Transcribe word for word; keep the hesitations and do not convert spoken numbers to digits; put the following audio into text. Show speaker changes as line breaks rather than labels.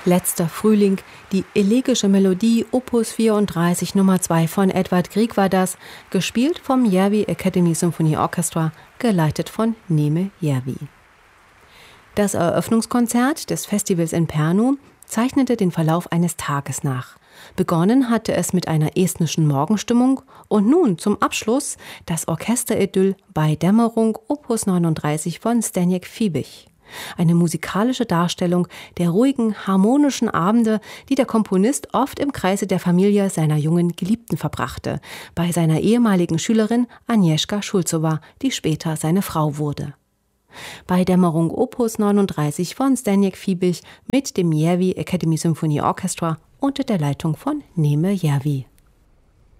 Letzter Frühling, die elegische Melodie Opus vierunddreißig Nummer zwei von Edvard Grieg war das, gespielt vom Järvi Academy Symphony Orchestra, geleitet von Neeme Järvi. Das Eröffnungskonzert des Festivals in Pärnu zeichnete den Verlauf eines Tages nach. Begonnen hatte es mit einer estnischen Morgenstimmung und nun zum Abschluss das Orchesteridyll bei Dämmerung Opus neununddreißig von Zdeněk Fiebig. Eine musikalische Darstellung der ruhigen, harmonischen Abende, die der Komponist oft im Kreise der Familie seiner jungen Geliebten verbrachte, bei seiner ehemaligen Schülerin Agnieszka Schulzowa, die später seine Frau wurde. Bei Dämmerung Opus neununddreißig von Zdeněk Fiebig mit dem Järvi Academy Symphony Orchestra unter der Leitung von Neeme Järvi.